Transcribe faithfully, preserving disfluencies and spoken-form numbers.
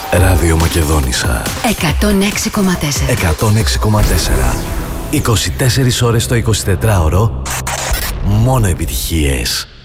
Ραδιομακεδόνισσα εκατόν έξι κόμμα τέσσερα. εκατόν έξι κόμμα τέσσερα. είκοσι τέσσερις ώρες το εικοσιτετράωρο. Μόνο επιτυχίες.